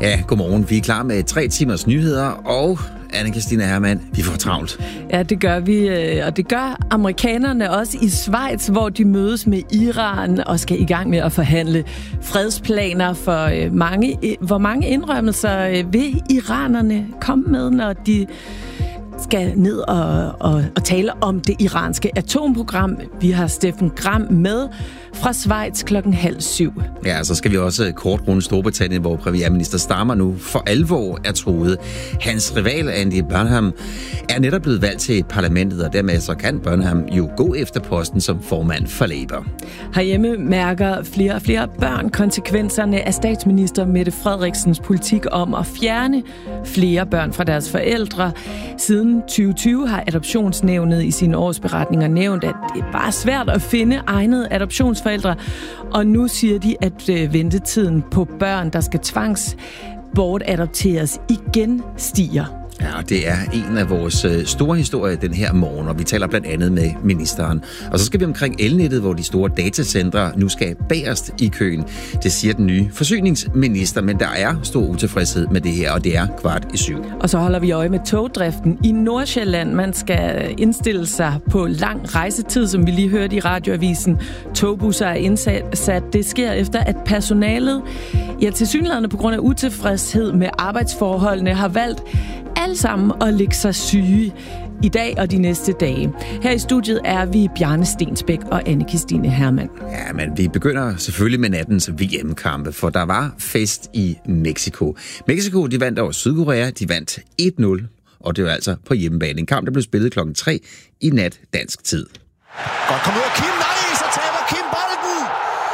Ja, godmorgen. Vi er klar med 3 timers nyheder, og Anne-Christine Hermann, vi får travlt. Ja, det gør vi, og det gør amerikanerne også i Schweiz, hvor de mødes med Iran og skal i gang med at forhandle fredsplaner for hvor mange indrømmelser vil iranerne komme med, når de skal ned og tale om det iranske atomprogram. Vi har Steffen Gram med fra Schweiz 6:30. Ja, så skal vi også kort runde Storbritannien, hvor premierminister Starmer nu for alvor er truet. Hans rival Andy Burnham er netop blevet valgt til parlamentet, og dermed så kan Burnham jo gå efter posten som formand for Labour. Herhjemme mærker flere og flere børn konsekvenserne af statsminister Mette Frederiksens politik om at fjerne flere børn fra deres forældre. Siden 2020 har Adoptionsnævnet i sine årsberetninger nævnt, at det er bare svært at finde egnede adoptionsforældre, og nu siger de, at ventetiden på børn, der skal tvangsbortadopteres, igen stiger. Ja, og det er en af vores store historier den her morgen, og vi taler blandt andet med ministeren. Og så skal vi omkring elnettet, hvor de store datacentre nu skal bagerst i køen. Det siger den nye forsyningsminister, men der er stor utilfredshed med det her, og det er 6:15. Og så holder vi øje med togdriften i Nordsjælland. Man skal indstille sig på lang rejsetid, som vi lige hørte i radioavisen. Togbusser er indsat. Det sker efter, at personalet, tilsyneladende på grund af utilfredshed med arbejdsforholdene, har valgt alle sammen at lægge sig syge i dag og de næste dage. Her i studiet er vi Bjarne Stensbæk og Anne-Christine Hermann. Ja, men vi begynder selvfølgelig med nattens VM-kampe, for der var fest i Mexico. Mexico, de vandt over Sydkorea, de vandt 1-0, og det var altså på hjemmebane. En kamp, der blev spillet 3:00 i nat dansk tid. Godt kom ud af Kim, nej, så taber Kim bolden.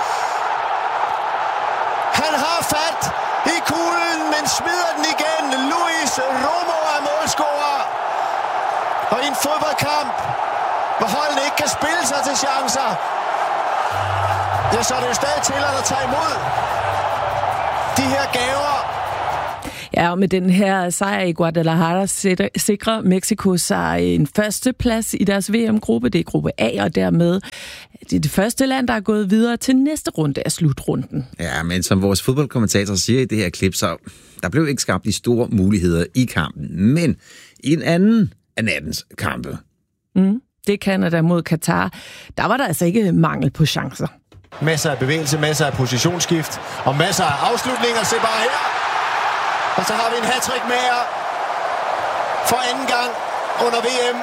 Han har fat i kuglen, men smider den igen. Luis Romo er målscorer. Og i en fodboldkamp, hvor holdene ikke kan spille sig til chancer, ja, så er det jo stadig til at tage imod de her gaver. Ja, og med den her sejr i Guadalajara sikrer Mexico sig en førsteplads i deres VM-gruppe. Det er gruppe A, og dermed det er det første land, der er gået videre til næste runde af slutrunden. Ja, men som vores fodboldkommentator siger i det her klip, så der blev ikke skabt de store muligheder i kampen. Men i en anden af nattens kampe. Det er Canada mod Katar. Der var der altså ikke mangel på chancer. Masser af bevægelse, masser af positionsskift og masser af afslutninger. Se bare her. Og så har vi en hattrick mere for anden gang under VM.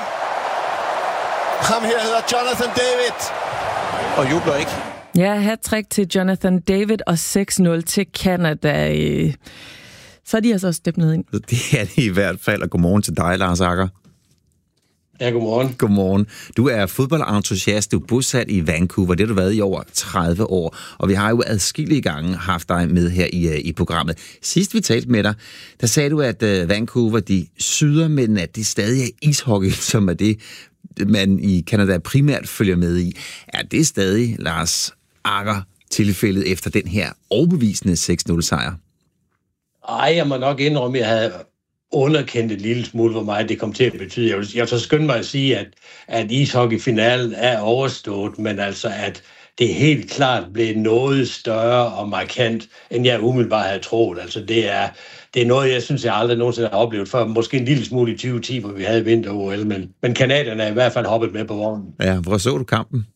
Ham her hedder Jonathan David. Og jubler ikke. Ja, hattrick til Jonathan David og 6-0 til Canada. Så er de altså også steppet ind. Det er det i hvert fald, og godmorgen til dig, Lars Agger. Ja, godmorgen. Godmorgen. Du er fodboldentusiast, du er bosat i Vancouver, det har du været i over 30 år, og vi har jo adskillige gange haft dig med her i programmet. Sidst vi talte med dig, der sagde du, at Vancouver, de syder, men at det stadig er ishockey, som er det, man i Canada primært følger med i. Er det stadig, Lars Agger, tilfældet efter den her overbevisende 6-0-sejr? Ej, jeg må nok indrømme, at jeg havde underkendt et lille smule, hvor meget det kom til at betyde. Jeg vil så skynde mig at sige, at ishockeyfinalen er overstået, men altså, at det helt klart blev noget større og markant, end jeg umiddelbart havde troet. Altså, det er noget, jeg synes, jeg aldrig nogensinde har oplevet før. Måske en lille smule i 2010, hvor vi havde vinter-OL, men canadierne er i hvert fald hoppet med på vognen. Ja, hvor så du kampen?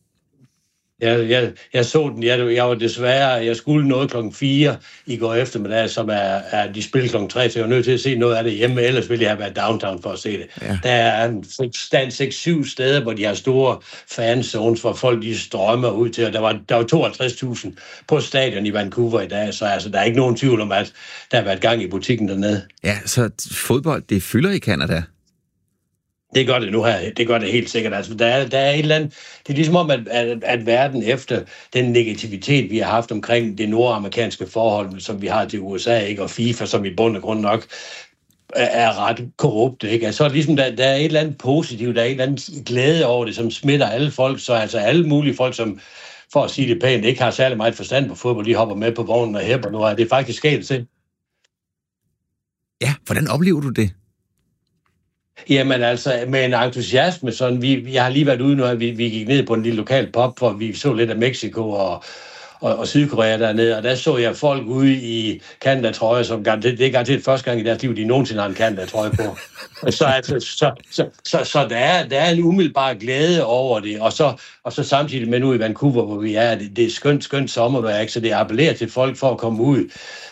Jeg så den. Jeg var desværre, jeg skulle noget 4:00 i går eftermiddag, som er de spil 3:00, så jeg var nødt til at se noget af det hjemme, ellers ville jeg have været downtown for at se det. Ja. Der er 6-7 steder, hvor de har store fanzones, hvor folk de strømmer ud til, og der var 52.000 på stadion i Vancouver i dag, så altså, der er ikke nogen tvivl om, at der har været gang i butikken dernede. Ja, så fodbold, det fylder i Canada. Det gør det nu her. Det gør det helt sikkert. Altså, der er et eller andet. Det er ligesom om, at verden efter den negativitet, vi har haft omkring det nordamerikanske forhold, som vi har til USA, ikke, og FIFA, som i bund og grund nok er ret korrupte, ikke? Altså, ligesom der er et eller andet positivt, der er et eller andet glæde over det, som smitter alle folk, så altså alle mulige folk, som, for at sige det pænt, ikke har særlig meget forstand på fodbold, de hopper med på vognen og hæpper nu, og det er faktisk sket til. Ja, hvordan oplever du det? Jamen altså, med en entusiasme, sådan, jeg har lige været ude nu, at vi gik ned på en lille lokal pub, hvor vi så lidt af Mexico, og Sydkorea dernede, og der så jeg folk ude i Canada-trøjer, som det er garanteret første gang i deres liv, de nogensinde har en Canada-trøje på. Så der er en umiddelbar glæde over det, og så samtidig med nu i Vancouver, hvor vi er, det er skønt sommervejr, ikke? Så det appellerer til folk for at komme ud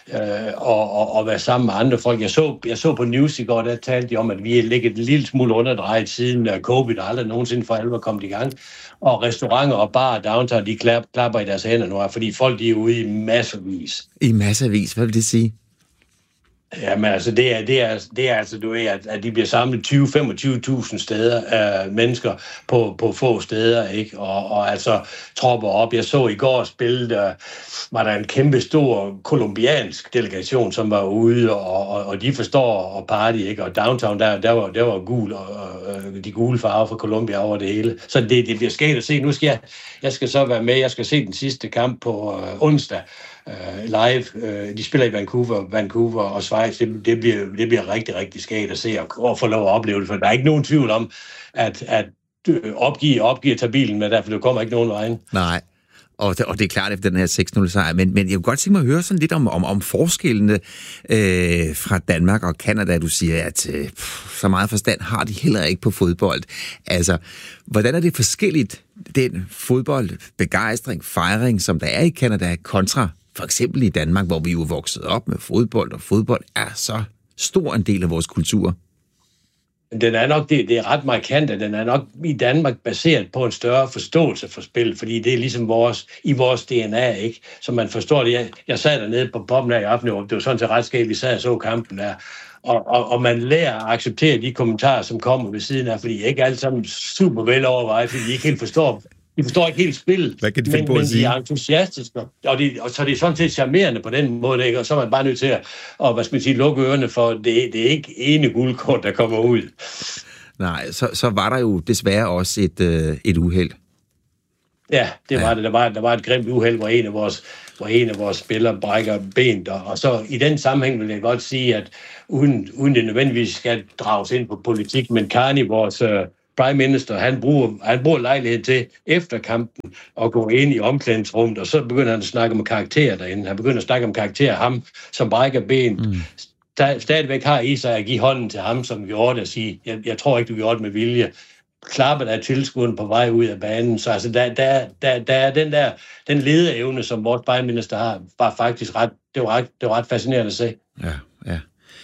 og være sammen med andre folk. Jeg så på News i går, der talte de om, at vi er ligget en lille smule underdrejet siden COVID, og aldrig nogensinde for alvor kommet i gang. Og restauranter og barer downtown, de klapper i deres hænder nu, fordi folk de er ude i masservis. I masservis? Hvad vil det sige? Jamen altså, det er altså, du ved, at de bliver samlet 20-25.000 steder af mennesker på få steder, ikke? Og altså tropper op. Jeg så i går spillet, var der en kæmpe stor kolumbiansk delegation, som var ude, og de forstår at party, ikke? Og downtown, der var gul, og de gule farver fra Colombia over det hele. Så det bliver skægt at se. Nu skal jeg skal så være med. Jeg skal se den sidste kamp på onsdag. Live. De spiller i Vancouver og Schweiz. Det bliver rigtig, rigtig skægt at se og få lov at opleve det, for der er ikke nogen tvivl om, at opgive tage bilen med, derfor det kommer ikke nogen vejen. Nej. Og det er klart efter den her 6-0-sejr, men jeg kunne godt tænke mig at høre sådan lidt om forskellene fra Danmark og Canada. Du siger, at så meget forstand har de heller ikke på fodbold. Altså, hvordan er det forskelligt, den fodboldbegejstring, fejring, som der er i Canada, kontra for eksempel i Danmark, hvor vi jo er vokset op med fodbold, og fodbold er så stor en del af vores kultur? Den er nok, det er ret markant, at den er nok i Danmark baseret på en større forståelse for spil, fordi det er ligesom i vores DNA, ikke? Så man forstår det. Jeg sad dernede på Bobben her i aften, det var sådan til ret skægt, vi sad og så kampen der, og man lærer at acceptere de kommentarer, som kommer ved siden af, fordi ikke alle sammen super vel overvejet, fordi de ikke helt forstår. De forstår ikke helt spillet, men de er entusiastiske, og så er det sådan set charmerende på den måde, ikke? Og så er man bare nødt til at lukke ørerne for, det er ikke ene guldkort, der kommer ud. Nej, så var der jo desværre også et uheld. Ja, det var det. Der var et grimt uheld, hvor en af vores spillere brækker benet, og så i den sammenhæng vil jeg godt sige, at uden det nødvendigvis skal drages ind på politik, men Carney, vores Prime Minister, han bruger lejlighed til efter kampen at gå ind i omklædningsrummet, og så begynder han at snakke om karakterer derinde. Han begynder at snakke om karakterer af ham, som brækker ben. Stadigvæk har i sig at give hånden til ham, som gjorde det, og sige, jeg tror ikke, du gjorde det med vilje. Klappet af tilskueren på vej ud af banen. Så altså, der er den lederevne, som vores Prime Minister har, var faktisk det var ret fascinerende at se. Ja.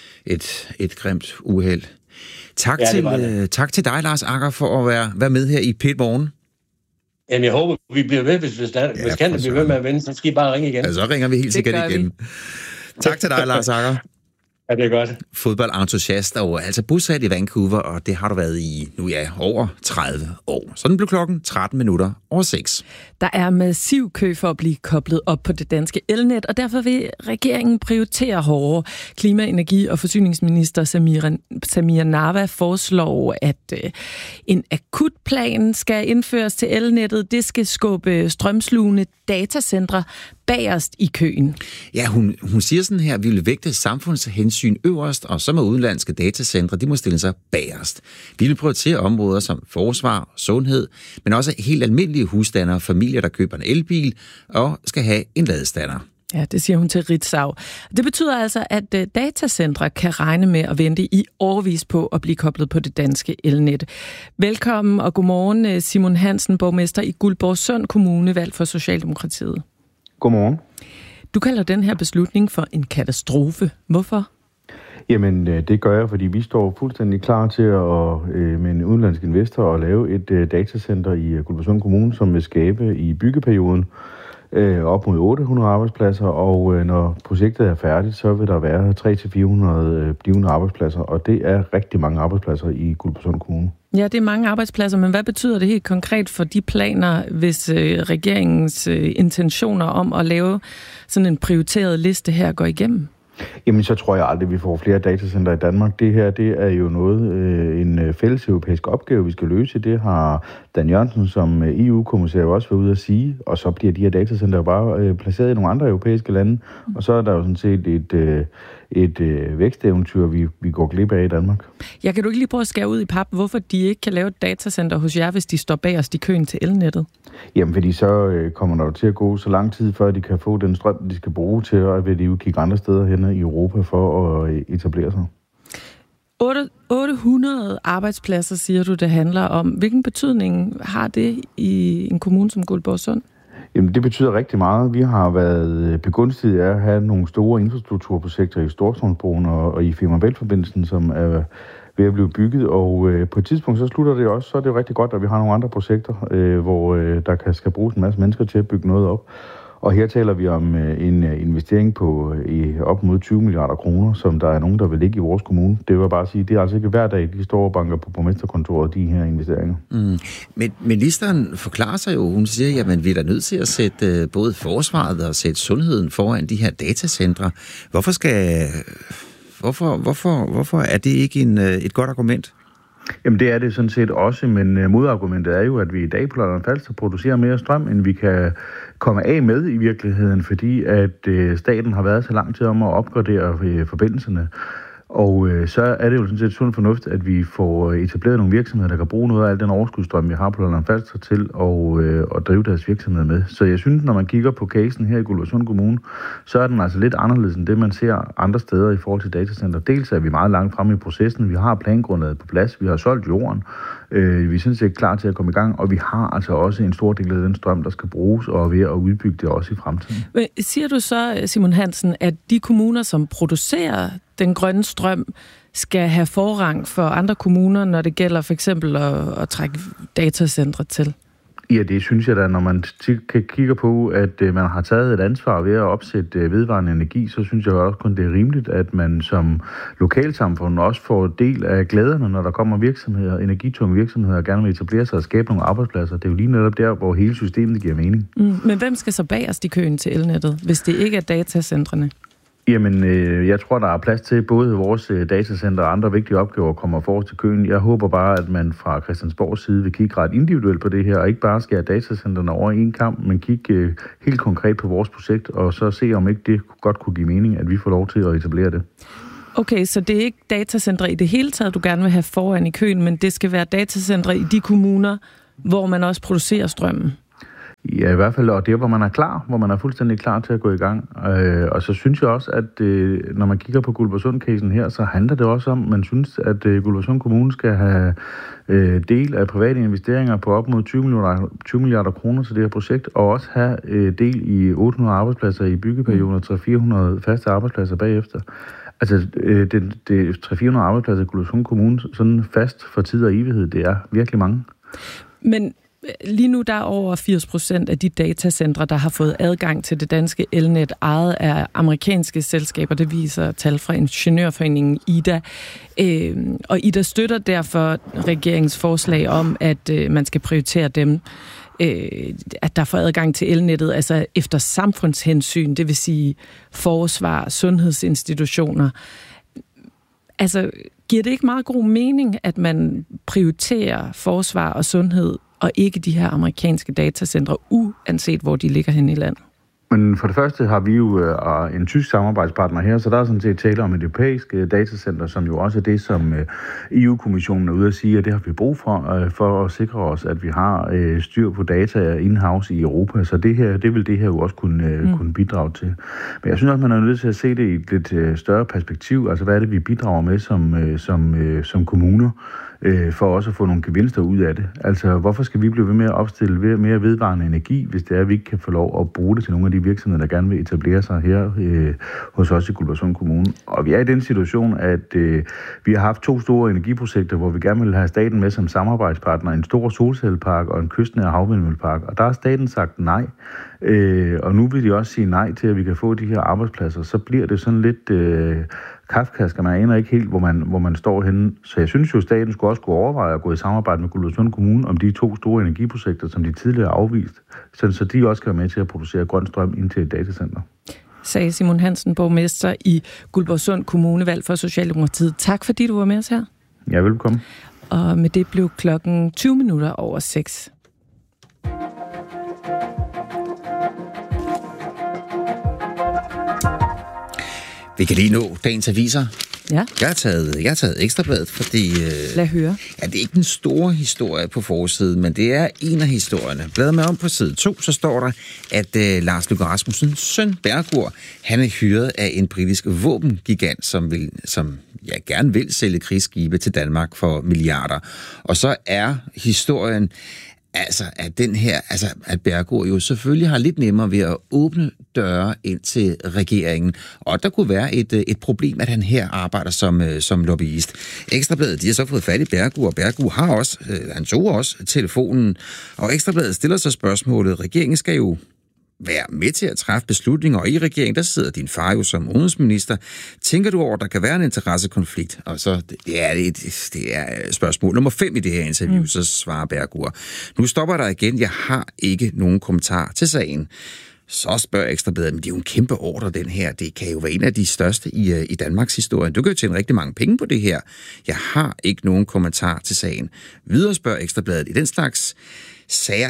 Et grimt uheld. Tak til dig, Lars Agger, for at være med her i Pit Morgen. Jamen, jeg håber, vi bliver ved, hvis kan blive ved med at vende, så skal I bare ringe igen. Ja, så ringer vi helt sikkert igen. Tak til dig, Lars Agger. Ja, det er godt. Fodboldentusiast og altså bosat i Vancouver, og det har du været i nu over 30 år. Sådan blev klokken 6:13. Der er massiv kø for at blive koblet op på det danske elnet, og derfor vil regeringen prioritere hårdere. Klima-, energi- og forsyningsminister Samir Narva foreslår, at en akutplan skal indføres til elnettet. Det skal skubbe strømslugende datacentre bagerst i køen. Ja, hun siger sådan her, at vi vil vægte samfundshensyn øverst, og så må udenlandske datacentre, de må stille sig bagerst. Vi vil prioritere områder som forsvar, sundhed, men også helt almindelige husstandere og familier, der køber en elbil og skal have en ladestander. Ja, det siger hun til Ritzau. Det betyder altså, at datacentre kan regne med at vente i årevis på at blive koblet på det danske elnet. Velkommen og godmorgen, Simon Hansen, borgmester i Guldborgsund Kommune, valgt for Socialdemokratiet. Godmorgen. Du kalder den her beslutning for en katastrofe. Hvorfor? Jamen, det gør jeg, fordi vi står fuldstændig klar til med en udenlandsk investor at lave et datacenter i Guldborgsund Kommune, som vil skabe i byggeperioden op mod 800 arbejdspladser, og når projektet er færdigt, så vil der være 300-400 blivende arbejdspladser, og det er rigtig mange arbejdspladser i Guldborgsund Kommune. Ja, det er mange arbejdspladser, men hvad betyder det helt konkret for de planer, hvis regeringens intentioner om at lave sådan en prioriteret liste her går igennem? Jamen, så tror jeg aldrig, vi får flere datacenter i Danmark. Det her, det er jo noget, en fælles europæisk opgave, vi skal løse. Det har Dan Jørgensen som EU-kommissær også været ude at sige, og så bliver de her datacenter bare placeret i nogle andre europæiske lande, og så er der jo sådan set et væksteventyr, vi går glip af i Danmark. Ja, kan du ikke lige prøve at skære ud i pap, hvorfor de ikke kan lave et datacenter hos jer, hvis de står bagerst i køen til elnettet? Jamen, fordi så kommer der til at gå så lang tid, før de kan få den strøm, de skal bruge til, og vil de jo kigge andre steder hen i Europa for at etablere sig. 800 arbejdspladser, siger du, det handler om. Hvilken betydning har det i en kommune som Guldborgsund? Jamen, det betyder rigtig meget. Vi har været begunstiget af at have nogle store infrastrukturprojekter i Storstrømsbroen og i Femern Bælt-forbindelsen, som er ved at blive bygget, og på et tidspunkt så slutter det også, så er det jo rigtig godt, at vi har nogle andre projekter, hvor der skal bruges en masse mennesker til at bygge noget op. Og her taler vi om en investering på op mod 20 milliarder kroner, som der er nogen, der vil ligge i vores kommune. Det vil jeg bare sige, det er altså ikke hver dag, de står og banker på borgmesterkontoret, de her investeringer. Men ministeren forklarer sig jo, hun siger, at vi er da nødt til at sætte både forsvaret og sætte sundheden foran de her datacentre. Hvorfor er det ikke et godt argument? Jamen det er det sådan set også, men modargumentet er jo, at vi i dag på Lolland-Falster producerer mere strøm, end vi kan komme af med i virkeligheden, fordi at staten har været så lang tid om at opgradere forbindelserne. Og så er det jo sådan set sund fornuft, at vi får etableret nogle virksomheder, der kan bruge noget af al den overskudsstrøm, vi har på Lolland-Falster til at drive deres virksomhed med. Så jeg synes, når man kigger på casen her i Guldborgsund Kommune, så er den altså lidt anderledes end det, man ser andre steder i forhold til datacenter. Dels er vi meget langt fremme i processen, vi har plangrundlaget på plads, vi har solgt jorden, vi er sådan set klar til at komme i gang, og vi har altså også en stor del af den strøm, der skal bruges, og er ved at udbygge det også i fremtiden. Men siger du så, Simon Hansen, at de kommuner, som producerer den grønne strøm, skal have forrang for andre kommuner, når det gælder for eksempel at trække datacentre til? Ja, det synes jeg da, når man kigger på, at man har taget et ansvar ved at opsætte vedvarende energi, så synes jeg også kun, det er rimeligt, at man som lokalsamfund også får del af glæderne, når der kommer virksomheder, energitunge virksomheder, og gerne vil etablere sig og skabe nogle arbejdspladser. Det er jo lige netop der, hvor hele systemet giver mening. Men hvem skal så bagerst i køen til elnettet, hvis det ikke er datacentrene? Jamen, jeg tror, der er plads til både vores datacenter og andre vigtige opgaver kommer forrest til køen. Jeg håber bare, at man fra Christiansborgs side vil kigge ret individuelt på det her, og ikke bare skære datacenterne over i en kamp, men kigge helt konkret på vores projekt, og så se, om ikke det godt kunne give mening, at vi får lov til at etablere det. Okay, så det er ikke datacentre i det hele taget, du gerne vil have foran i køen, men det skal være datacentre i de kommuner, hvor man også producerer strømmen? Ja, i hvert fald, og det hvor man er klar, hvor man er fuldstændig klar til at gå i gang. Og så synes jeg også, at når man kigger på Guldborgsund-casen her, så handler det også om, at man synes, at Guldborgsund Kommune skal have del af private investeringer på op mod 20 milliarder kroner til det her projekt, og også have del i 800 arbejdspladser i byggeperioden og 300-400 faste arbejdspladser bagefter. Altså, det 300-400 arbejdspladser i Guldborgsund Kommune, sådan fast for tid og evighed, det er virkelig mange. Men lige nu der er over 80% af de datacentre, der har fået adgang til det danske elnet, ejet af amerikanske selskaber. Det viser tal fra ingeniørforeningen IDA. Og IDA støtter derfor regeringens forslag om, at man skal prioritere dem, at der får adgang til elnettet, altså efter samfundshensyn, det vil sige forsvar, sundhedsinstitutioner. Altså, giver det ikke meget god mening, at man prioriterer forsvar og sundhed, og ikke de her amerikanske datacentre, uanset hvor de ligger hen i landet? Men for det første har vi jo en tysk samarbejdspartner her, så der er sådan set tale om et europæisk datacenter, som jo også er det, som EU-kommissionen er ude at sige, at det har vi brug for at sikre os, at vi har styr på data in-house i Europa. Så det vil det her jo også kunne bidrage til. Men jeg synes også, man er nødt til at se det i et lidt større perspektiv. Altså, hvad er det, vi bidrager med som kommuner? For også at få nogle gevinster ud af det. Altså, hvorfor skal vi blive ved med at opstille mere vedvarende energi, hvis det er, at vi ikke kan få lov at bruge det til nogle af de virksomheder, der gerne vil etablere sig her hos os i Guldborgsund Kommune. Og vi er i den situation, at vi har haft 2 store energiprojekter, hvor vi gerne vil have staten med som samarbejdspartner. En stor solcellepark og en kystnær havvindmøllepark. Og der har staten sagt nej. Og nu vil de også sige nej til, at vi kan få de her arbejdspladser. Så bliver det sådan lidt kafkask, og man aner ikke helt, hvor man står henne. Så jeg synes jo, at staten skulle også overveje at gå i samarbejde med Guldborgsund Kommune om de 2 store energiprojekter, som de tidligere afvist, så de også kan være med til at producere grøn strøm ind til et datacenter. sagde Simon Hansen, borgmester i Guldborgsund Kommune, valgt for Socialdemokratiet. Tak fordi du var med os her. Ja, velkommen. Og med det blev klokken 6:20. Vi kan lige nå dagens aviser. Ja. Jeg har taget Ekstrabladet, fordi... Lad høre. Ja, det er ikke den store historie på forsiden, men det er en af historierne. Bladrer med om på side 2, så står der, at Lars Løkke Rasmussens søn Bergur, han er hyret af en britisk våbengigant, som gerne vil sælge krigsskibe til Danmark for milliarder. Og så er historien... at Bergur jo selvfølgelig har lidt nemmere ved at åbne døre ind til regeringen. Og der kunne være et problem, at han her arbejder som lobbyist. Ekstrabladet, de har så fået fat i Bergur, og Bergur har også, han tog også telefonen. Og Ekstrabladet stiller så spørgsmålet, regeringen skal jo være med til at træffe beslutninger, og i regeringen, der sidder din far jo som udenrigsminister. Tænker du over, at der kan være en interessekonflikt? Og så, det er spørgsmål nummer 5 i det her interview, så svarer Bergur. Nu stopper der igen, jeg har ikke nogen kommentar til sagen. Så spørger Ekstrabladet, men det er jo en kæmpe ordre, den her. Det kan jo være en af de største i Danmarks historie. Du kan jo tjene rigtig mange penge på det her. Jeg har ikke nogen kommentar til sagen. Videre spørger Ekstrabladet, i den slags sager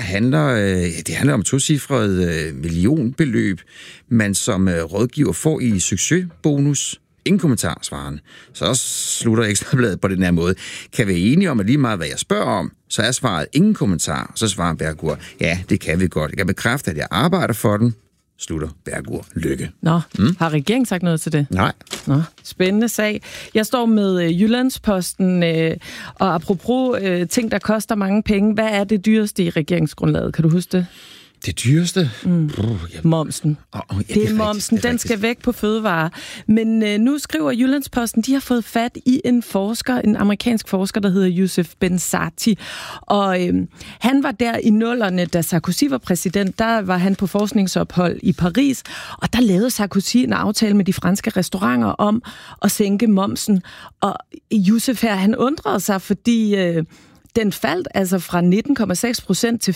handler om tocifrede millionbeløb, man som rådgiver får i succesbonus. Ingen kommentar, svarer han. Så slutter Ekstrabladet på den her måde. Kan vi være enige om, at lige meget hvad jeg spørger om, så er svaret ingen kommentar. Så svarer Bergur, ja, det kan vi godt. Jeg kan bekræfte, at jeg arbejder for den. Slutter Bergur. Lykke. Nå, har regeringen sagt noget til det? Nej. Nå, spændende sag. Jeg står med Jyllandsposten, og apropos ting, der koster mange penge. Hvad er det dyreste i regeringsgrundlaget? Kan du huske det? Det dyreste? Momsen. Det er momsen. Den skal væk på fødevarer. Men nu skriver Jyllandsposten, de har fået fat i en amerikansk forsker, der hedder Youssef Benzati. Og han var der i 00'erne, da Sarkozy var præsident. Der var han på forskningsophold i Paris. Og der lavede Sarkozy en aftale med de franske restauranter om at sænke momsen. Og Youssef her, han undrede sig, fordi den faldt altså fra 19,6% til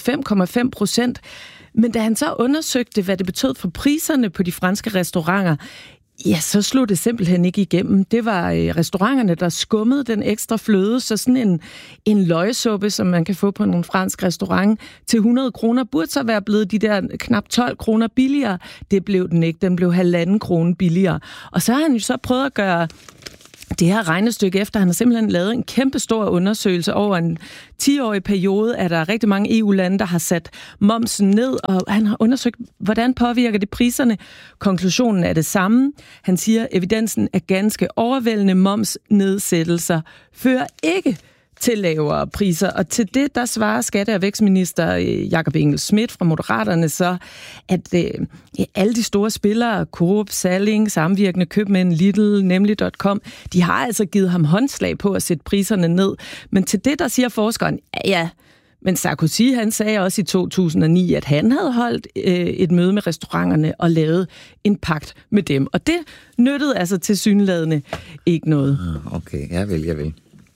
5,5%. Men da han så undersøgte, hvad det betød for priserne på de franske restauranter, ja, så slog det simpelthen ikke igennem. Det var restauranterne, der skummede den ekstra fløde, så sådan en løgsuppe, som man kan få på en fransk restaurant, til 100 kroner, burde så være blevet de der knap 12 kroner billigere. Det blev den ikke. Den blev 1,5 kroner billigere. Og så har han jo så prøvet at gøre det her regnestykke efter. Han har simpelthen lavet en kæmpe stor undersøgelse over en 10-årig periode, er der rigtig mange EU-lande, der har sat momsen ned, og han har undersøgt, hvordan påvirker det priserne. Konklusionen er det samme. Han siger, evidensen er ganske overvældende. Momsnedsættelser fører ikke til lavere priser. Og til det, der svarer skatte- og vækstminister Jakob Engel-Schmidt fra Moderaterne så, at alle de store spillere, Coop, Salling, Samvirkende Købmænd, Lidl, Nemlig.com, de har altså givet ham håndslag på at sætte priserne ned. Men til det, der siger forskeren, ja, men Sarkozy, han sagde også i 2009, at han havde holdt et møde med restauranterne og lavet en pagt med dem. Og det nyttede altså tilsyneladende ikke noget. Okay, jeg vil.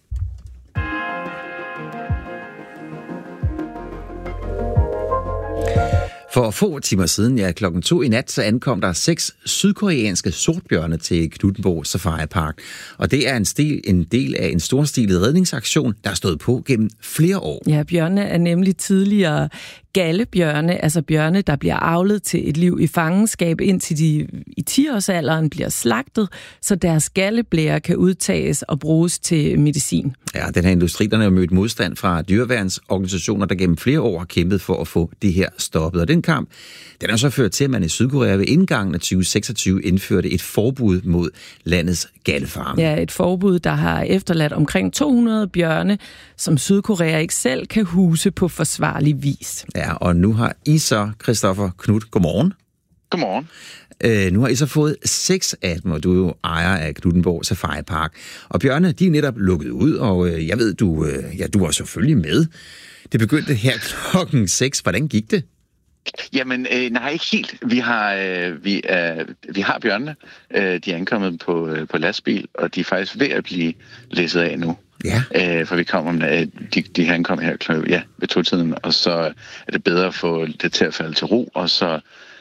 For få timer siden, ja, 2:00 i nat, så ankom der 6 sydkoreanske sortbjørne til Knuthenborg Safari Park. Og det er en del af en storstilet redningsaktion, der har stået på gennem flere år. Ja, bjørne er nemlig tidligere gallebjørne, altså bjørne, der bliver avlet til et liv i fangenskab, indtil de i 10-årsalderen bliver slagtet, så deres galleblære kan udtages og bruges til medicin. Ja, den her industri, der har mødt modstand fra dyreværnsorganisationer, der gennem flere år har kæmpet for at få det her stoppet. Og den kamp, den har så ført til, at man i Sydkorea ved indgangen af 2026 indførte et forbud mod landets gallefarme. Ja, et forbud, der har efterladt omkring 200 bjørne, som Sydkorea ikke selv kan huse på forsvarlig vis. Ja, og nu har I så, Christoffer Knudt, godmorgen. Godmorgen. Nu har I så fået 6 af dem, og du er jo ejer af Knuthenborg Safari Park. Og bjørne, de er netop lukket ud, og jeg ved, du var selvfølgelig med. Det begyndte her 6:00. Hvordan gik det? Jamen, nej, ikke helt. Vi har bjørnene. De er ankommet på lastbil, og de er faktisk ved at blive læsset af nu. Ja. For vi kommer, de her ankom her ved 2-tiden, og så er det bedre at få det til at falde til ro, og så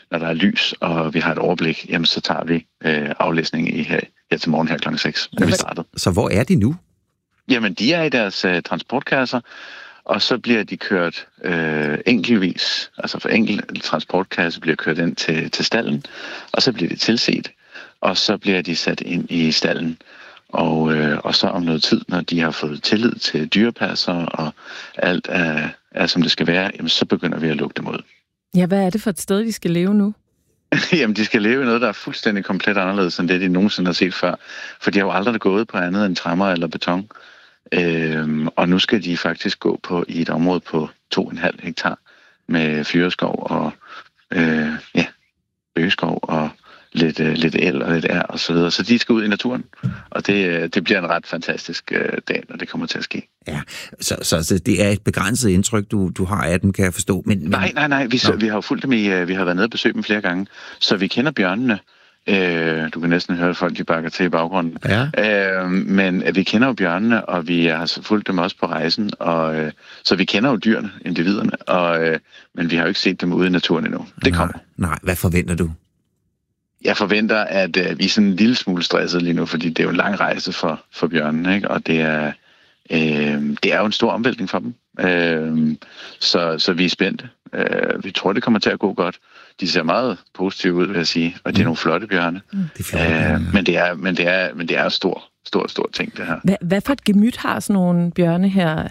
når der er lys, og vi har et overblik, jamen så tager vi aflæsning her til morgen her kl. 6, når vi startede. Så hvor er de nu? Jamen, de er i deres transportkasser, og så bliver de kørt enkeltvis, altså for enkelt transportkasse bliver kørt ind til stallen, og så bliver de tilset, og så bliver de sat ind i stallen. Og så om noget tid, når de har fået tillid til dyrepasser, og alt er som det skal være, jamen så begynder vi at lukke dem ud. Ja, hvad er det for et sted, de skal leve nu? Jamen, de skal leve i noget, der er fuldstændig komplet anderledes, end det, de nogensinde har set før. For de har jo aldrig gået på andet end tremmer eller beton. Og nu skal de faktisk gå i et område på 2,5 hektar med fyreskov og bøgeskov og lidt el og lidt ær og så videre. Så de skal ud i naturen, og det bliver en ret fantastisk dag, når det kommer til at ske. Ja, så det er et begrænset indtryk, du har af dem, kan jeg forstå. Men... Nej. Vi har jo fulgt dem vi har været nede og besøgt dem flere gange, så vi kender bjørnene. Du kan næsten høre folk, de bakker til i baggrunden. Ja. Men vi kender jo bjørnene, og vi har fulgt dem også på rejsen, og så vi kender jo dyrene, individerne, men vi har jo ikke set dem ude i naturen endnu. Det kommer. Nej, hvad forventer du? Jeg forventer, at vi er sådan en lille smule stresset lige nu, fordi det er jo en lang rejse for bjørnene, ikke? Og det er jo en stor omvæltning for dem. Så vi er spændte. Vi tror, det kommer til at gå godt. De ser meget positive ud, vil jeg sige, og det er nogle flotte bjørne. Det er flotte bjørne. Men det er stor ting, det her. Hvad for et gemyt har sådan nogle bjørne her?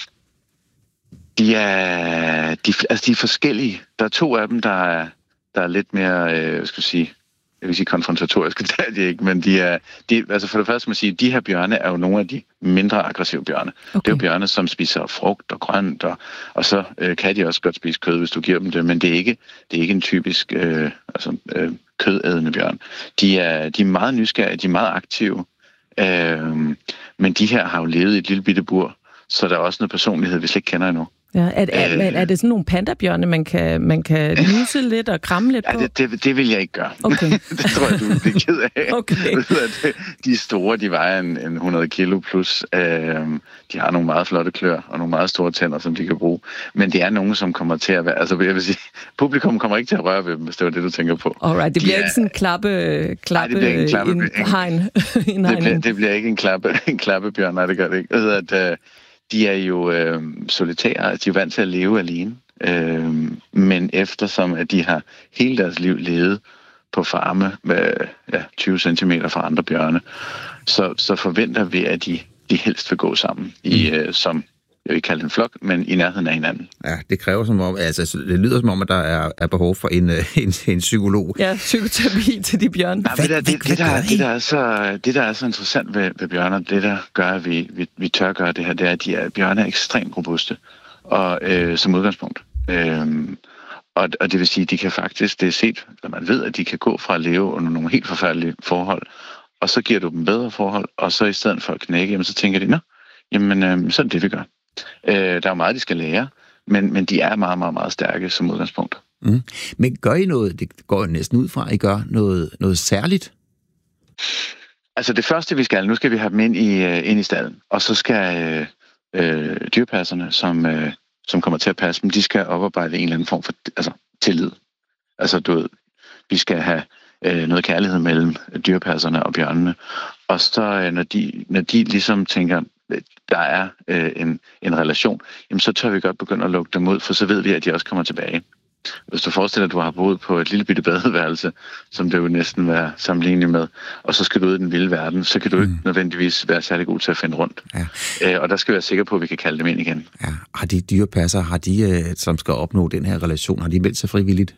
De er forskellige. Der er 2 af dem, der er lidt mere, jeg vil sige konfrontatoriske, det er de ikke, men altså for det første må jeg sige, de her bjørne er jo nogle af de mindre aggressive bjørne. Okay. Det er jo bjørne, som spiser frugt og grønt, og så kan de også godt spise kød, hvis du giver dem det, men det er ikke en typisk kødædende bjørn. De er meget nysgerrige, de er meget aktive, men de her har jo levet i et lille bitte bur, så der er også noget personlighed, vi slet ikke kender endnu. Ja, er det sådan nogle pandabjørne, man kan nuse lidt og kramme lidt på? Ja, det vil jeg ikke gøre. Okay. Det tror jeg, du vil blive ked af. Okay. De er store, de vejer en 100 kilo plus. De har nogle meget flotte klør og nogle meget store tænder, som de kan bruge. Men det er nogen, som kommer til at være... Altså, jeg vil sige, publikum kommer ikke til at røre ved dem, hvis det var det, du tænker på. Alright, det bliver ikke sådan en det bliver ikke en klappebjørn, nej, det gør det ikke. De er jo solitære, de er vant til at leve alene, men eftersom at de har hele deres liv levet på farme med 20 cm fra andre bjørne, så forventer vi, at de helst vil gå sammen som jeg vil kalde en flok, men i nærheden af hinanden. Ja, det kræver det lyder som om, at der er behov for en psykolog. Ja, psykoterapi til de bjørne. Det, der er så interessant ved bjørner, det der gør, at vi tør gøre det her, det er, at bjørne er ekstremt robuste, og som udgangspunkt. Og det vil sige, at de kan faktisk, det er set, at man ved, at de kan gå fra at leve under nogle helt forfærdelige forhold, og så giver du dem bedre forhold, og så i stedet for at knække, jamen, så tænker de, så er det, vi gør. Der er jo meget, de skal lære, men de er meget, meget, meget stærke som udgangspunkt. Mm. Men gør I noget, det går næsten ud fra, at I gør noget særligt? Altså det første, vi skal, nu skal vi have dem ind i stallen, og så skal dyrpasserne, som kommer til at passe dem, de skal oparbejde en eller anden form for tillid. Altså du ved, vi skal have noget kærlighed mellem dyrpasserne og bjørnene, og så når de ligesom tænker, der er en relation, jamen så tør vi godt begynde at lukke dem ud, for så ved vi, at de også kommer tilbage. Hvis du forestiller dig, at du har boet på et lille bitte badeværelse, som det jo næsten være sammenlignet med, og så skal du ud i den vilde verden, så kan du ikke nødvendigvis være særlig god til at finde rundt. Ja. Og der skal vi være sikre på, at vi kan kalde dem ind igen. Ja. Har de dyrepasser, som skal opnå den her relation, har de meldt sig frivilligt?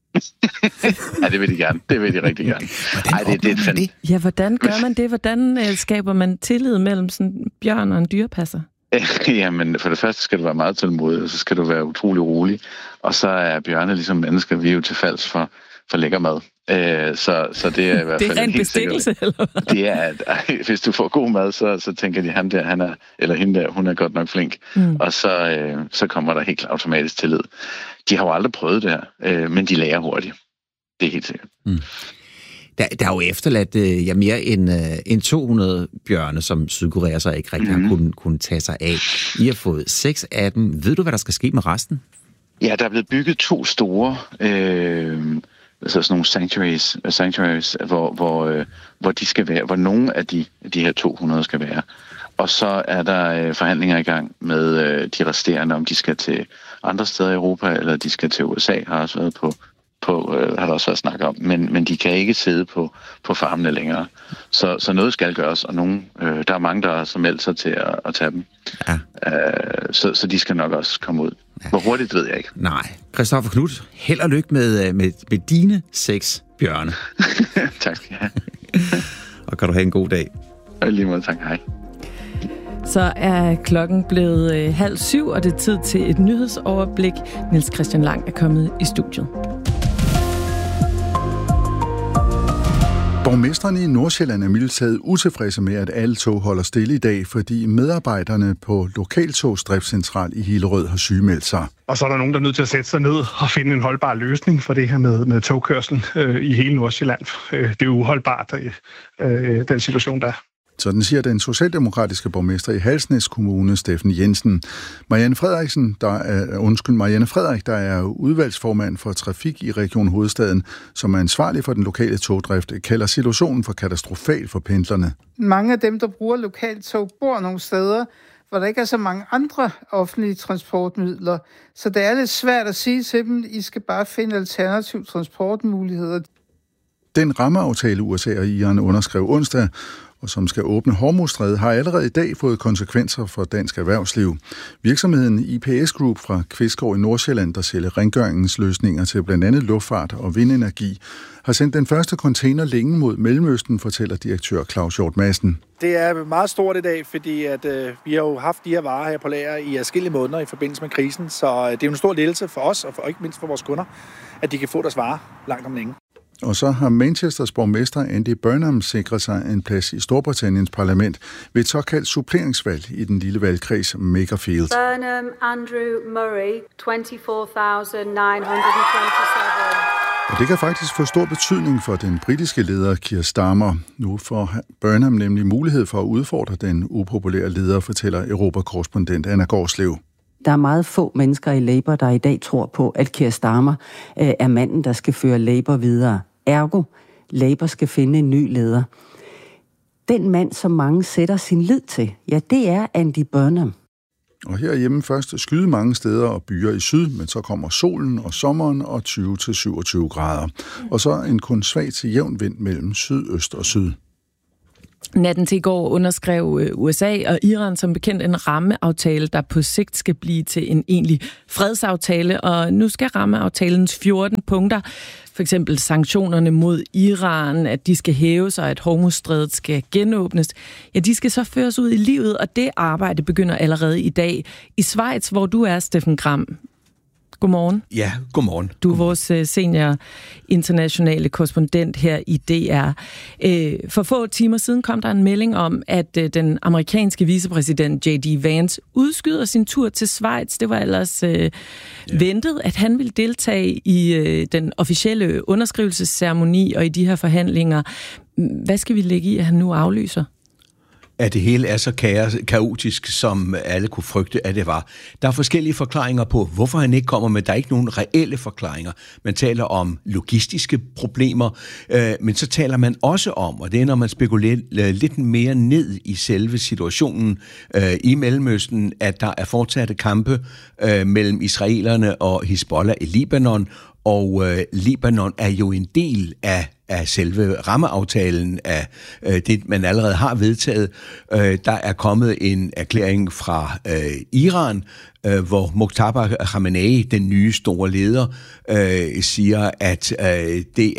Ja, det vil de gerne. Det vil de rigtig gerne. Hvordan gør man det? Hvordan skaber man tillid mellem sådan en bjørn og en dyrepasser? Jamen, for det første skal du være meget tålmodig, og så skal du være utrolig rolig. Og så er bjørne ligesom mennesker, vi er jo til falds for lækker mad. Så det er i hvert fald... Det er ren bestikkelse, eller hvad? Det er, at hvis du får god mad, så tænker de, ham der, han er, eller hende der, hun er godt nok flink. Og så kommer der helt automatisk tillid. De har jo aldrig prøvet det her, men de lærer hurtigt. Det er helt sikkert. Der er jo efterladt mere end 200 bjørne, som Sydkorea så ikke rigtig har kunnet tage sig af. I har fået 6 af dem. Ved du, hvad der skal ske med resten? Ja, der er blevet bygget 2 store sådan nogle sanctuaries hvor de skal være, hvor nogle af de her 200 skal være. Og så er der forhandlinger i gang med de resterende, om de skal til andre steder i Europa, eller de skal til USA, har også været har der også været snak om. Men de kan ikke sidde på farmene længere. Så noget skal gøres, og der er mange, der har meldt sig til at tage dem. Ja. Så de skal nok også komme ud. Ja. Hvor hurtigt ved jeg ikke. Nej. Christoffer Knuth, held og lykke med dine 6 bjørne. Tak skal jeg have. Og kan du have en god dag. Og lige måde, tak. Hej. Så er klokken blevet 6:30, og det er tid til et nyhedsoverblik. Niels Christian Lang er kommet i studiet. Borgmestrene i Nordsjælland er mildt taget utilfredse med, at alle tog holder stille i dag, fordi medarbejderne på Lokaltogs driftscentral i Hillerød har sygemeldt sig. Og så er der nogen, der er nødt til at sætte sig ned og finde en holdbar løsning for det her med togkørsel i hele Nordsjælland. Det er uholdbart, den situation, der er. Sådan siger den socialdemokratiske borgmester i Halsnæs Kommune, Steffen Jensen. Marianne Frederik, der er udvalgsformand for trafik i Region Hovedstaden, som er ansvarlig for den lokale togdrift, kalder situationen for katastrofal for pendlerne. Mange af dem, der bruger lokaltog, bor nogle steder, hvor der ikke er så mange andre offentlige transportmidler. Så det er lidt svært at sige til dem, I skal bare finde alternative transportmuligheder. Den rammeaftale, USA og Iran underskrev onsdag, og som skal åbne Hormuzstrædet, har allerede i dag fået konsekvenser for dansk erhvervsliv. Virksomheden IPS Group fra Kvistgård i Nordsjælland, der sælger rengøringsløsninger til blandt andet luftfart og vindenergi, har sendt den første container længe mod Mellemøsten, fortæller direktør Claus Hjort Madsen. Det er meget stort i dag, fordi at, vi har jo haft de her varer her på lager i adskillige måneder i forbindelse med krisen, så det er jo en stor lettelse for os, og ikke mindst for vores kunder, at de kan få deres varer langt om længe. Og så har Manchesters borgmester Andy Burnham sikret sig en plads i Storbritanniens parlament ved et såkaldt suppleringsvalg i den lille valgkreds Makerfield. Burnham Andrew Murray, 24,927. Og det kan faktisk få stor betydning for den britiske leder Keir Starmer. Nu får Burnham nemlig mulighed for at udfordre den upopulære leder, fortæller Europakorrespondent Anna Gårdslev. Der er meget få mennesker i Labour, der i dag tror på, at Keir Starmer er manden, der skal føre Labour videre. Ergo, Labour skal finde en ny leder. Den mand, som mange sætter sin lid til, ja, det er Andy Burnham. Og herhjemme først skyde mange steder og byer i syd, men så kommer solen og sommeren og 20-27 grader. Og så en kun svag til jævn vind mellem sydøst og syd. Natten til i går underskrev USA og Iran som bekendt en rammeaftale, der på sigt skal blive til en egentlig fredsaftale. Og nu skal rammeaftalens 14 punkter, for eksempel sanktionerne mod Iran, at de skal hæves og at Hormuzstrædet skal genåbnes, ja, de skal så føres ud i livet, og det arbejde begynder allerede i dag i Schweiz, hvor du er, Steffen Gram. Godmorgen. Ja, godmorgen. Du er vores senior internationale korrespondent her i DR. For få timer siden kom der en melding om, at den amerikanske vicepræsident J.D. Vance udskyder sin tur til Schweiz. Det var ellers ventet, at han ville deltage i den officielle underskrivelsesceremoni og i de her forhandlinger. Hvad skal vi lægge i, at han nu aflyser? At det hele er så kaotisk, som alle kunne frygte, at det var. Der er forskellige forklaringer på, hvorfor han ikke kommer, men der er ikke nogen reelle forklaringer. Man taler om logistiske problemer, men så taler man også om, og det er, når man spekulerer lidt mere ned i selve situationen i Mellemøsten, at der er fortsatte kampe mellem israelerne og Hizbollah i Libanon, og Libanon er jo en del af selve rammeaftalen af det, man allerede har vedtaget. Der er kommet en erklæring fra Iran, hvor Muqtada Khamenei, den nye store leder, siger, at det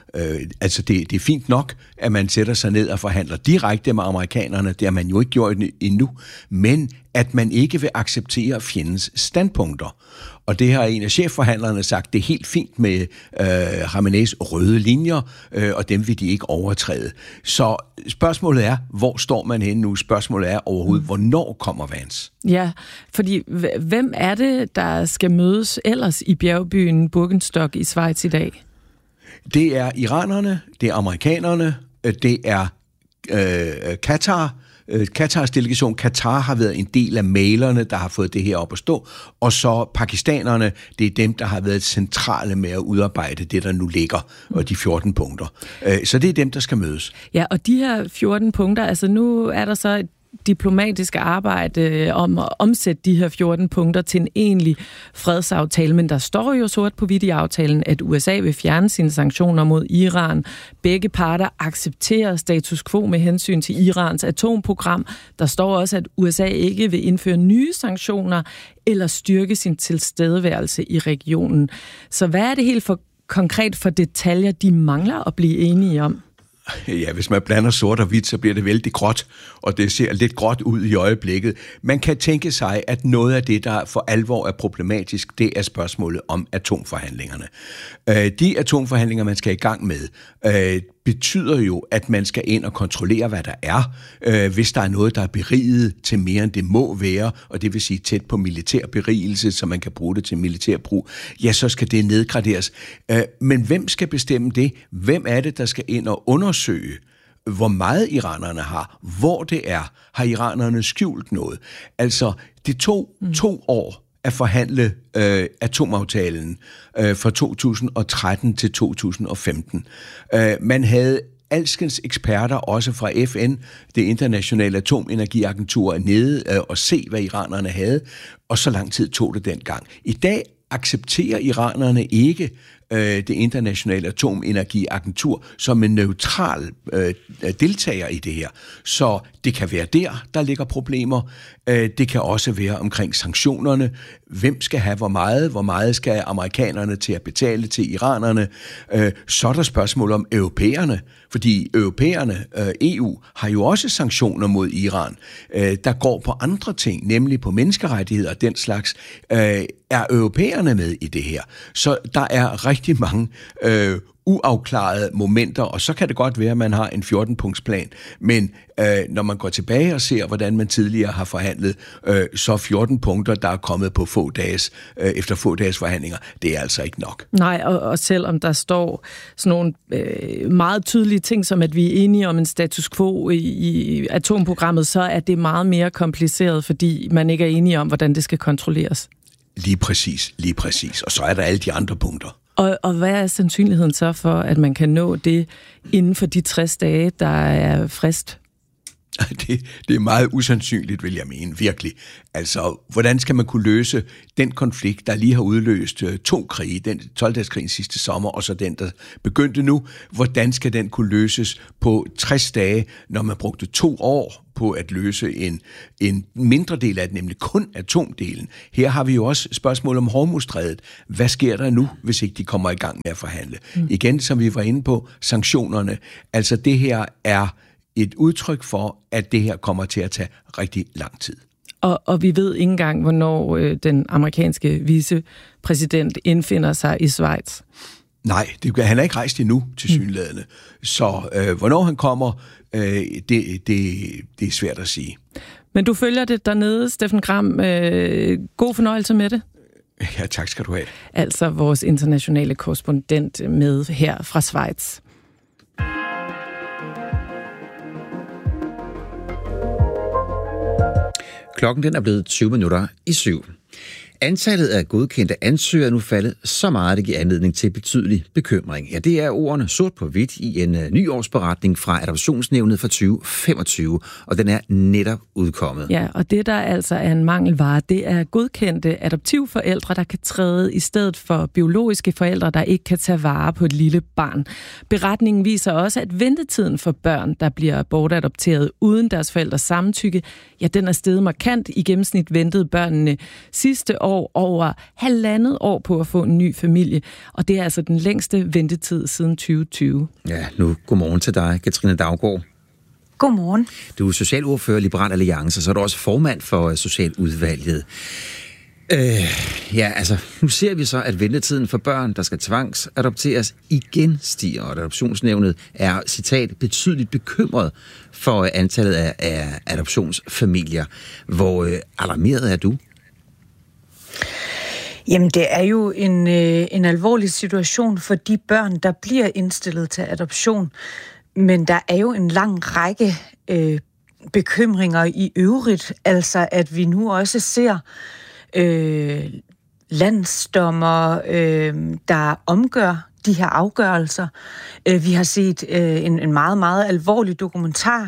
er fint nok, at man sætter sig ned og forhandler direkte med amerikanerne. Det har man jo ikke gjort endnu, men at man ikke vil acceptere fjendens standpunkter. Og det har en af chefforhandlerne sagt, det er helt fint med Khameneis røde linjer, og dem vil de ikke overtræde. Så spørgsmålet er, hvor står man henne nu? Spørgsmålet er overhovedet, hvornår kommer Vance? Ja, fordi hvem er det, der skal mødes ellers i bjergbyen Burgenstock i Schweiz i dag? Det er iranerne, det er amerikanerne, det er Katar, Katars delegation. Katar har været en del af malerne, der har fået det her op at stå, og så pakistanerne, det er dem, der har været centrale med at udarbejde det, der nu ligger, og de 14 punkter. Så det er dem, der skal mødes. Ja, og de her 14 punkter, altså nu er der så et diplomatisk arbejde om at omsætte de her 14 punkter til en egentlig fredsaftale, men der står jo sort på hvidt i aftalen, at USA vil fjerne sine sanktioner mod Iran. Begge parter accepterer status quo med hensyn til Irans atomprogram. Der står også, at USA ikke vil indføre nye sanktioner eller styrke sin tilstedeværelse i regionen. Så hvad er det helt konkret for detaljer, de mangler at blive enige om? Ja, hvis man blander sort og hvidt, så bliver det vældig gråt, og det ser lidt gråt ud i øjeblikket. Man kan tænke sig, at noget af det, der for alvor er problematisk, det er spørgsmålet om atomforhandlingerne. De atomforhandlinger, man skal i gang med, betyder jo, at man skal ind og kontrollere, hvad der er. Hvis der er noget, der er beriget til mere, end det må være, og det vil sige tæt på militær berigelse, så man kan bruge det til militær brug, ja, så skal det nedgraderes. Men hvem skal bestemme det? Hvem er det, der skal ind og undersøge, hvor meget iranerne har, hvor det er? Har iranerne skjult noget? Altså, det tog 2 år at forhandle atomaftalen fra 2013 til 2015. Man havde alskens eksperter, også fra FN, det internationale atomenergiagentur, nede og se, hvad iranerne havde, og så lang tid tog det dengang. I dag accepterer iranerne ikke det internationale atomenergiagentur som en neutral deltager i det her. Så det kan være der ligger problemer. Det kan også være omkring sanktionerne. Hvem skal have hvor meget? Hvor meget skal amerikanerne til at betale til iranerne? Så er der spørgsmål om europæerne, fordi europæerne, EU, har jo også sanktioner mod Iran, der går på andre ting, nemlig på menneskerettigheder og den slags. Er europæerne med i det her? Så der er rigtig mange uafklarede momenter, og så kan det godt være, at man har en 14-punktsplan, men når man går tilbage og ser, hvordan man tidligere har forhandlet, så 14 punkter, der er kommet på efter få dages forhandlinger, det er altså ikke nok. Nej, og selvom der står sådan nogle meget tydelige ting, som at vi er enige om en status quo i atomprogrammet, så er det meget mere kompliceret, fordi man ikke er enige om, hvordan det skal kontrolleres. Lige præcis. Og så er der alle de andre punkter. Og hvad er sandsynligheden så for, at man kan nå det inden for de 60 dage, der er frist? Det er meget usandsynligt, vil jeg mene, virkelig. Altså, hvordan skal man kunne løse den konflikt, der lige har udløst 2 krige, den 12-dagskrigen sidste sommer, og så den, der begyndte nu? Hvordan skal den kunne løses på 60 dage, når man brugte 2 år på at løse en mindre del af det, nemlig kun atomdelen? Her har vi jo også spørgsmål om Hormuzstrædet. Hvad sker der nu, hvis ikke de kommer i gang med at forhandle? Igen, som vi var inde på, sanktionerne. Altså, det her er et udtryk for, at det her kommer til at tage rigtig lang tid. Og vi ved ikke engang, hvornår den amerikanske vicepræsident indfinder sig i Schweiz. Nej, han er ikke rejst endnu, tilsyneladende. Så hvornår han kommer, det er svært at sige. Men du følger det dernede, Steffen Gram. God fornøjelse med det. Ja, tak skal du have. Altså vores internationale korrespondent med her fra Schweiz. Klokken den er blevet 7:20. Antallet af godkendte ansøgere er nu faldet så meget, at det giver anledning til betydelig bekymring. Ja, det er ordene sort på hvidt i en nyårsberetning fra Adoptionsnævnet for 2025, og den er netop udkommet. Ja, og det der altså er en mangelvare, det er godkendte adoptivforældre, der kan træde i stedet for biologiske forældre, der ikke kan tage vare på et lille barn. Beretningen viser også, at ventetiden for børn, der bliver bortadopteret uden deres forældres samtykke, ja, den er steget markant. I gennemsnit ventede børnene sidste år over 1,5 år på at få en ny familie, og det er altså den længste ventetid siden 2020. Ja, nu godmorgen til dig, Katrine Daugaard. Godmorgen. Du er socialordfører i Liberal Alliance, så er du også formand for Socialudvalget. Ja, altså, nu ser vi så, at ventetiden for børn, der skal tvangsadopteres, igen stiger, og Adoptionsnævnet er, citat, betydeligt bekymret for antallet af adoptionsfamilier. Hvor alarmeret er du? Jamen, det er jo en alvorlig situation for de børn, der bliver indstillet til adoption. Men der er jo en lang række bekymringer i øvrigt. Altså, at vi nu også ser landsdommer, der omgør de her afgørelser. Vi har set en meget, meget alvorlig dokumentar,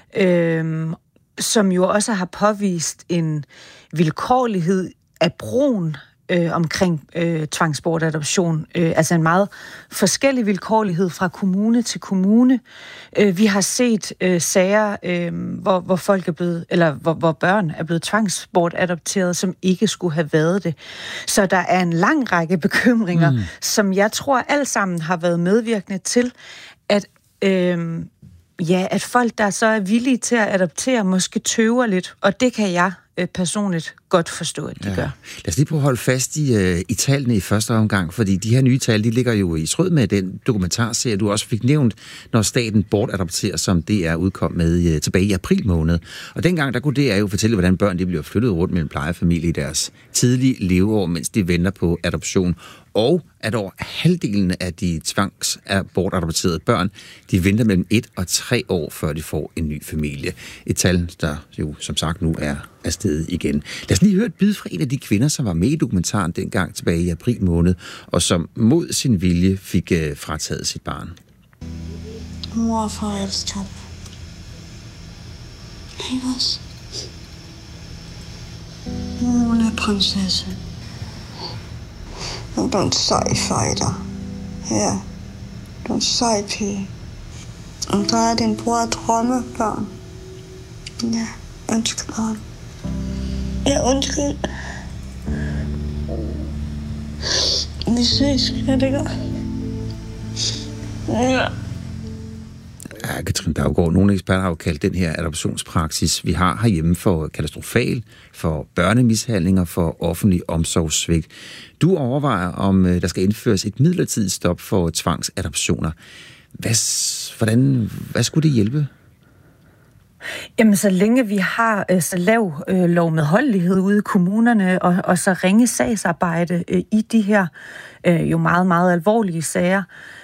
som jo også har påvist en vilkårlighed af brugen omkring tvangsbortadoption. Altså en meget forskellig vilkårlighed fra kommune til kommune. Vi har set sager, hvor folk er blevet, eller hvor børn er blevet tvangsbortadopteret, som ikke skulle have været det. Så der er en lang række bekymringer, som jeg tror alt sammen har været medvirkende til, at at folk, der så er villige til at adoptere, måske tøver lidt, og det kan jeg personligt godt forstå, at de gør. Lad os lige prøve at holde fast i tallene i første omgang, fordi de her nye tal, de ligger jo i tråd med den dokumentarserie, du også fik nævnt, når staten bortadopterer, som DR udkom med tilbage i april måned. Og dengang, der kunne DR jo fortælle, hvordan børn de bliver flyttet rundt mellem plejefamilie i deres tidlige leveår, mens de venter på adoption. Og at over halvdelen af de tvangsbortadopterede børn, de venter mellem 1 og 3 år, før de får en ny familie. Et tal, der jo som sagt nu er afsted igen. Lad os lige høre et bid fra en af de kvinder, som var med i dokumentaren dengang tilbage i april måned, og som mod sin vilje fik frataget sit barn. Mor og far elsker. Ikke også? Hun er prinsesse. Du er en sej fighter. Ja, du er en sej pige. Og der er din bror drømmebørn. Ja, ønskebørn. Ja, undskyld. Vi ses, kan det godt? Ja. Ja, Katrine Daugaard, nogle eksperter har jo kaldt den her adoptionspraksis, vi har herhjemme, for katastrofal, for børnemishandlinger, for offentlig omsorgssvigt. Du overvejer, om der skal indføres et midlertidigt stop for tvangsadoptioner. Hvad skulle det hjælpe? Jamen, så længe vi har så lav lovmedholdelighed ude i kommunerne, og så ringe sagsarbejde i de her jo meget, meget alvorlige sager,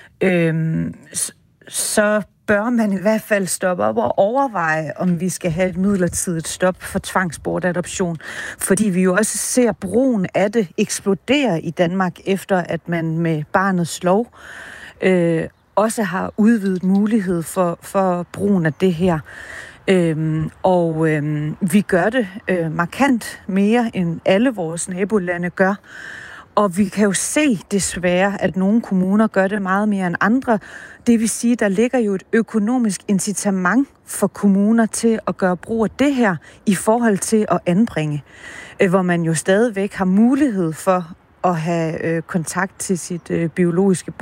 så bør man i hvert fald stoppe op og overveje, om vi skal have et midlertidigt stop for tvangsbortadoption. Fordi vi jo også ser brugen af det eksplodere i Danmark, efter at man med barnets lov også har udvidet mulighed for brugen af det her. Vi gør det markant mere, end alle vores nabolande gør. Og vi kan jo se desværre, at nogle kommuner gør det meget mere end andre. Det vil sige, der ligger jo et økonomisk incitament for kommuner til at gøre brug af det her i forhold til at anbringe, hvor man jo stadigvæk har mulighed for at have kontakt til sit biologiske